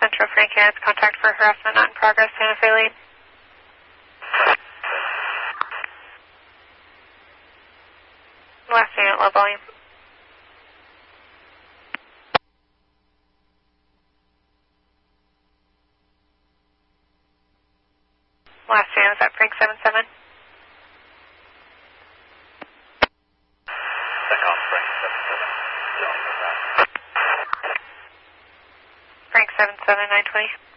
Central Frank Units, contact for harassment not in progress, Santa Fe lead. Last unit, low volume. Last unit, was that Frank 77? Second Frank 77. Frank 77, 920.